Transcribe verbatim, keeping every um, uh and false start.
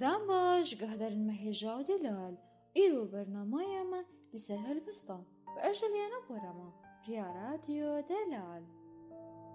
دام باش قهدر المهيجا ودلال إيرو برنامج ما لسر هالفسطة وأجل يانا برما ريا راديو دلال.